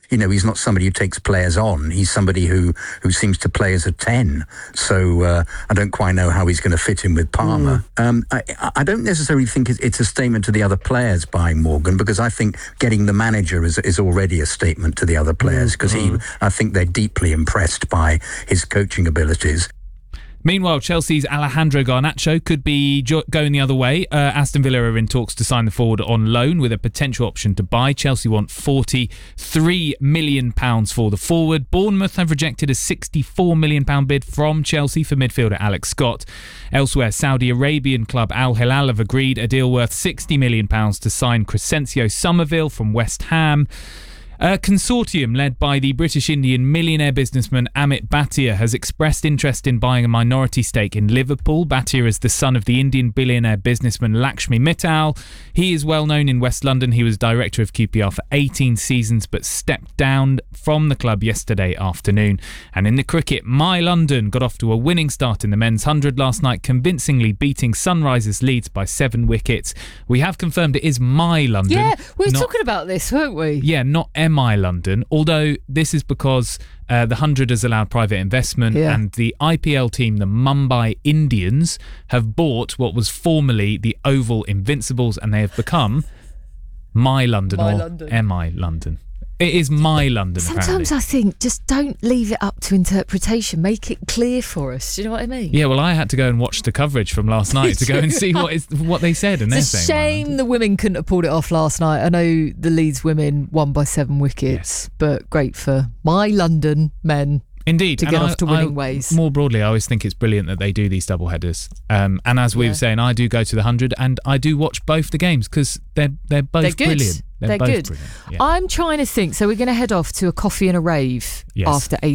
he's not somebody who takes players on. He's somebody who seems to play as a 10. So I don't quite know how he's going to fit in with Palmer. I don't necessarily think it's a statement to the other players buying Morgan, because I think getting the manager is already a statement to the other players, because I think they're deeply impressed by his coaching abilities. Meanwhile, Chelsea's Alejandro Garnacho could be going the other way. Aston Villa are in talks to sign the forward on loan with a potential option to buy. Chelsea want £43 million for the forward. Bournemouth have rejected a £64 million bid from Chelsea for midfielder Alex Scott. Elsewhere, Saudi Arabian club Al Hilal have agreed a deal worth £60 million to sign Crescencio Somerville from West Ham. A consortium led by the British Indian millionaire businessman Amit Bhatia has expressed interest in buying a minority stake in Liverpool. Bhatia is the son of the Indian billionaire businessman Lakshmi Mittal. He is well known in West London. He was director of QPR for 18 seasons but stepped down from the club yesterday afternoon. And in the cricket, My London got off to a winning start in the men's 100 last night, convincingly beating Sunrisers Leeds by 7 wickets. We have confirmed it is My London. Yeah, we were talking about this, weren't we? Yeah, not MI London, although this is because the 100 has allowed private investment, and the IPL team, the Mumbai Indians, have bought what was formerly the Oval Invincibles, and they have become My London MI London. It is My London, Sometimes apparently. I think just don't leave it up to interpretation. Make it clear for us. Do you know what I mean? Yeah, well, I had to go and watch the coverage from last night to go and see what they said. And it's a shame the women couldn't have pulled it off last night. I know the Leeds women won by 7 wickets, but great for My London men. Indeed. To get off to winning ways. More broadly, I always think it's brilliant that they do these double headers. And as we were saying, I do go to the 100 and I do watch both the games because they're both brilliant. They're both good. Brilliant. Yeah. I'm trying to think. So we're going to head off to a coffee and a rave after 8.